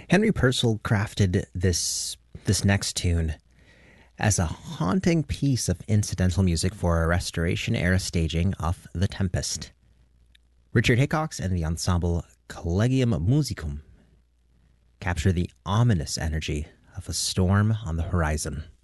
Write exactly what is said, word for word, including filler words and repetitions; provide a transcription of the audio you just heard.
Henry Purcell crafted this this next tune as a haunting piece of incidental music for a Restoration-era staging of The Tempest. Richard Hickox and the ensemble Collegium Musicum capture the ominous energy of a storm on the horizon.